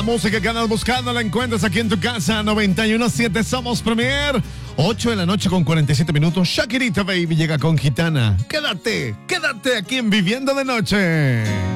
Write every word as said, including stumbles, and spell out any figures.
la música que andas buscando la encuentras aquí en tu casa. noventa y uno punto siete Somos Premier. ocho de la noche con cuarenta y siete minutos. Shakirita Baby llega con Gitana. Quédate, quédate aquí en Viviendo de Noche.